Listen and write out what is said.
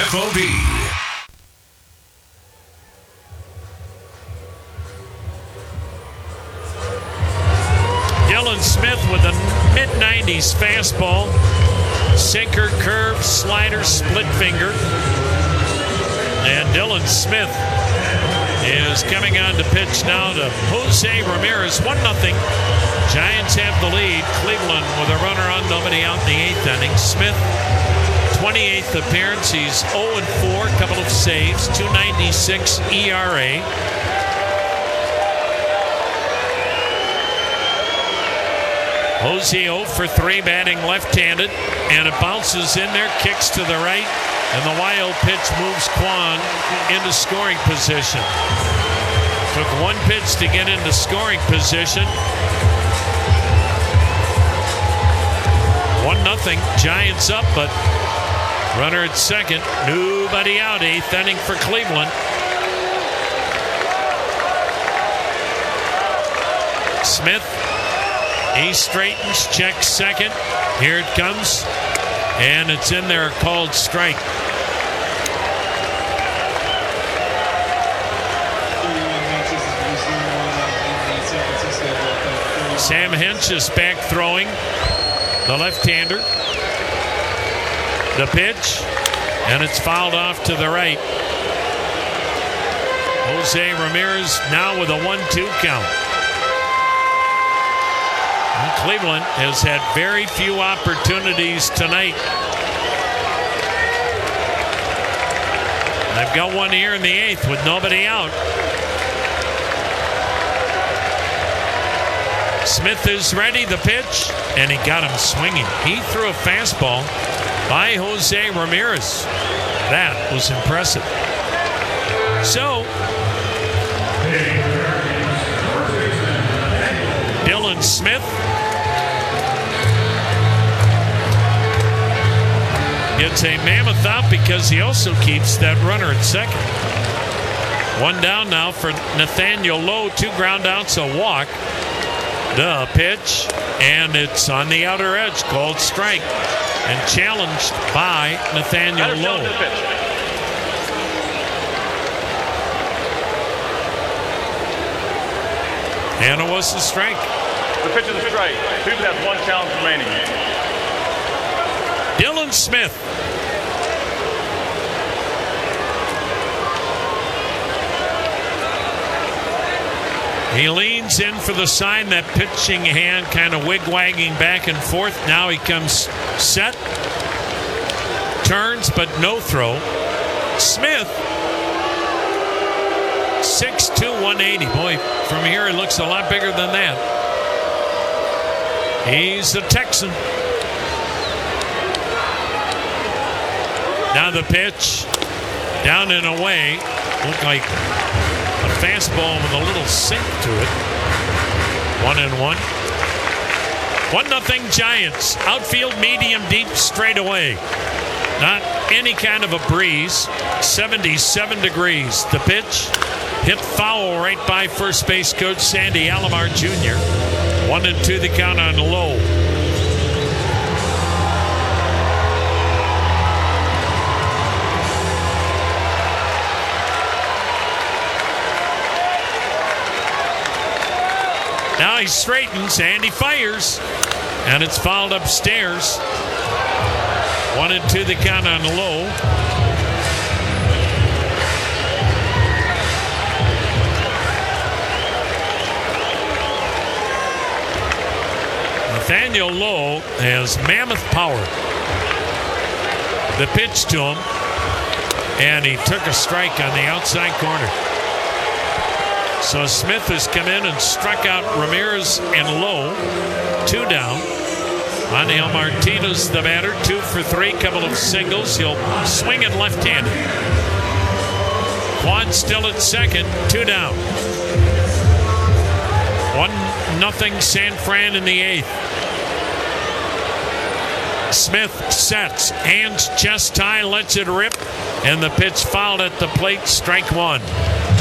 KFOV. Dylan Smith with a mid-90s fastball. Sinker, curve, slider, split finger. And Dylan Smith is coming on to pitch now to Jose Ramirez. 1-0. Giants have the lead. Cleveland with a runner on, nobody out in the 8th inning. Smith, 28th appearance. He's 0-4, couple of saves, 2.96 ERA. Jose 0 for 3, batting left-handed, and it bounces in there, kicks to the right, and the wild pitch moves Kwan into scoring position. Took one pitch to get into scoring position. 1-0, Giants up, but runner at second, nobody out. 8th inning for Cleveland. Smith, he straightens, checks second. Here it comes, and it's in there, called strike. Sam Hinch is back throwing, the left-hander. The pitch, and it's fouled off to the right. Jose Ramirez now with a 1-2 count. And Cleveland has had very few opportunities tonight. They've got one here in the 8th with nobody out. Smith is ready, the pitch, and he got him swinging. He threw a fastball by Jose Ramirez. That was impressive. So, Dylan Smith gets a mammoth out because he also keeps that runner at second. One down now for Nathaniel Lowe, 2 ground outs, a walk. The pitch, and it's on the outer edge, called strike, and challenged by Nathaniel Lowe. And it was a strike. The pitch is a strike. Cleveland has 1 challenge remaining. Dylan Smith. He leans in for the sign, that pitching hand kind of wig-wagging back and forth. Now he comes set, turns, but no throw. Smith, 6'2", 180. Boy, from here he looks a lot bigger than that. He's a Texan. Now the pitch, down and away. Looked like a fastball with a little sink to it. 1-1. 1-0 Giants. Outfield medium deep straight away. Not any kind of a breeze. 77 degrees. The pitch hit foul right by first base coach Sandy Alomar Jr. 1-2 the count on Lowe. Now he straightens and he fires, and it's fouled upstairs. 1-2 the count on Lowe. Nathaniel Lowe has mammoth power. The pitch to him, and he took a strike on the outside corner. So Smith has come in and struck out Ramirez and Lowe. 2 down. Angel Martinez, the batter, 2 for 3, couple of singles. He'll swing it left-handed. Kwan still at second, 2 down. 1-0 San Fran in the 8th. Smith sets, hands chest high, lets it rip, and the pitch fouled at the plate, strike 1.